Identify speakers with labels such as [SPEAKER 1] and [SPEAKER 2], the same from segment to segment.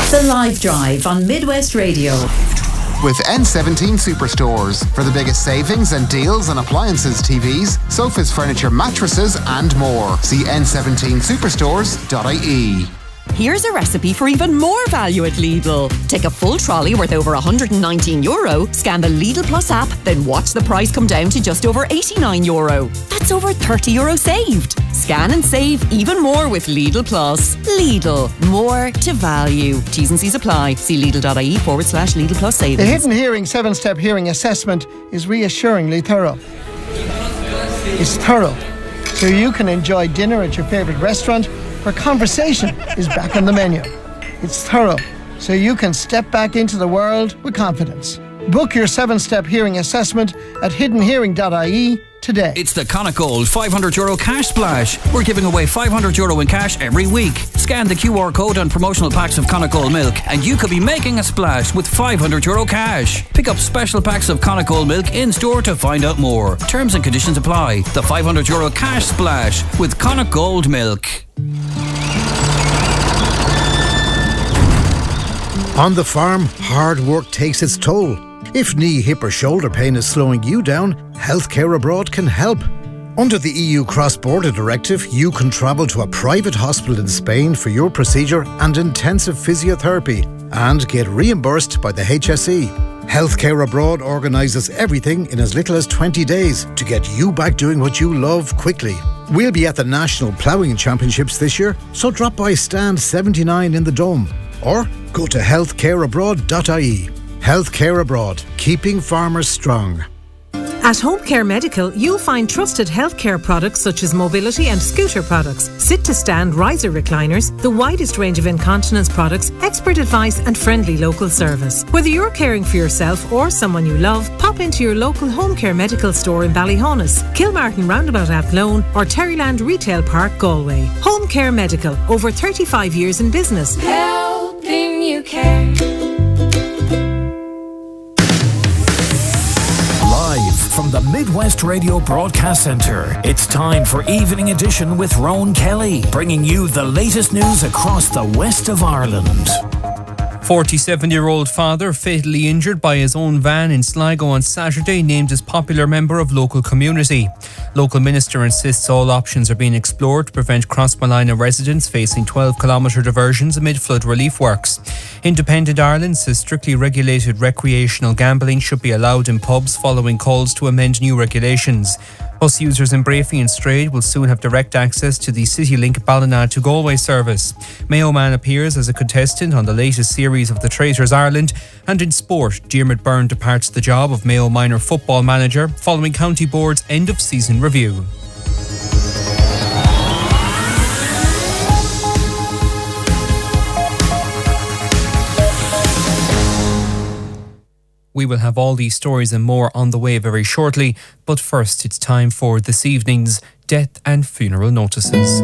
[SPEAKER 1] The Live Drive on Midwest Radio.
[SPEAKER 2] With N17 Superstores for the biggest savings and deals on appliances, TVs, sofas, furniture, mattresses and more. See n17superstores.ie.
[SPEAKER 3] Here's a recipe for even more value at Lidl. Take a full trolley worth over €119, scan the Lidl Plus app, then watch the price come down to just over €89. That's over €30 saved. Scan and save even more with Lidl Plus. Lidl, more to value. T's and C's apply. See Lidl.ie/Lidl Plus savings.
[SPEAKER 4] The Hidden Hearing 7-step hearing assessment is reassuringly thorough. It's thorough, so you can enjoy dinner at your favourite restaurant where conversation is back on the menu. It's thorough, so you can step back into the world with confidence. Book your 7-step hearing assessment at hiddenhearing.ie today.
[SPEAKER 5] It's the Connacht Gold €500 cash splash. We're giving away €500 in cash every week. Scan the QR code on promotional packs of Connacht Gold milk and you could be making a splash with €500 cash. Pick up special packs of Connacht Gold milk in store to find out more. Terms and conditions apply. The €500 cash splash with Connacht Gold milk.
[SPEAKER 6] On the farm, hard work takes its toll. If knee, hip or shoulder pain is slowing you down, Healthcare Abroad can help. Under the EU Cross-Border Directive, you can travel to a private hospital in Spain for your procedure and intensive physiotherapy and get reimbursed by the HSE. Healthcare Abroad organises everything in as little as 20 days to get you back doing what you love quickly. We'll be at the National Ploughing Championships this year, so drop by stand 79 in the Dome or go to healthcareabroad.ie. Healthcare Abroad, keeping farmers strong.
[SPEAKER 7] At Home Care Medical, you'll find trusted healthcare products such as mobility and scooter products, sit-to-stand riser recliners, the widest range of incontinence products, expert advice and friendly local service. Whether you're caring for yourself or someone you love, pop into your local Home Care Medical store in Ballyhonus, Kilmartin Roundabout Athlone or Terryland Retail Park, Galway. Home Care Medical, over 35 years in business.
[SPEAKER 8] Helping you care.
[SPEAKER 9] From the Midwest Radio Broadcast Centre, it's time for Evening Edition with Rowan Kelly, bringing you the latest news across the west of Ireland.
[SPEAKER 10] 47-year-old father fatally injured by his own van in Sligo on Saturday, named as popular member of local community. Local minister insists all options are being explored to prevent Crossmolina residents facing 12-kilometre diversions amid flood relief works. Independent Ireland says strictly regulated recreational gambling should be allowed in pubs following calls to amend new regulations. Bus users in Brafey and Strade will soon have direct access to the CityLink Ballina to Galway service. Mayo Man appears as a contestant on the latest series of The Traitors Ireland. And in sport, Diarmuid Byrne departs the job of Mayo minor football manager following County Board's end-of-season review. We will have all these stories and more on the way very shortly, but first it's time for this evening's death and funeral notices.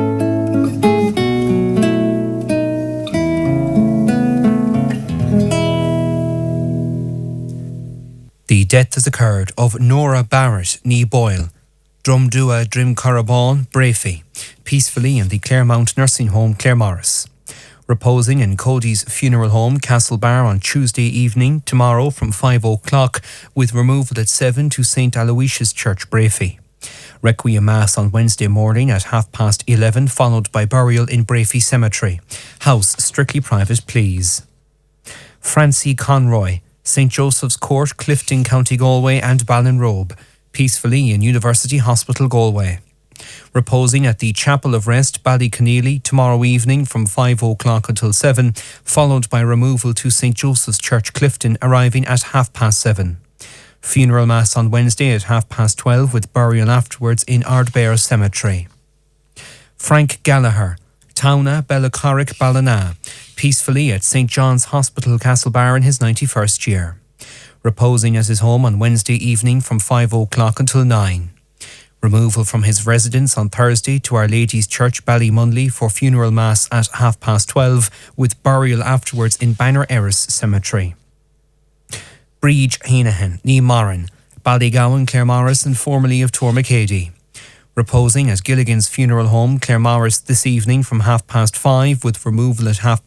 [SPEAKER 10] The death has occurred of Nora Barrett, ní Boyle, Drumdua Drimcarabán, Brafey, peacefully in the Claremount Nursing Home, Claremorris. Reposing in Cody's funeral home, Castlebar, on Tuesday evening, tomorrow from 5 o'clock, with removal at 7 to St. Aloysius Church, Brafey. Requiem Mass on Wednesday morning at 11:30, followed by burial in Brafey Cemetery. House strictly private, please. Francie Conroy, St. Joseph's Court, Clifton, County Galway and Ballinrobe, peacefully in University Hospital, Galway. Reposing at the Chapel of Rest, Ballyconneely, tomorrow evening from 5 o'clock until 7, followed by removal to St. Joseph's Church, Clifton, arriving at 7:30. Funeral Mass on Wednesday at 12:30, with burial afterwards in Ardbare Cemetery. Frank Gallagher, Towna, Bellacorrick, Ballina, peacefully at St. John's Hospital, Castlebar, in his 91st year. Reposing at his home on Wednesday evening from 5 o'clock until 9. Removal from his residence on Thursday to Our Lady's Church, Ballymunley, for funeral mass at 12:30, with burial afterwards in Banner Erris Cemetery. Breege Hanahan, ní Moran, Ballygowan, Claremorris and formerly of Tourmacady. Reposing at Gilligan's funeral home, Claremorris, this evening from 5:30, with removal at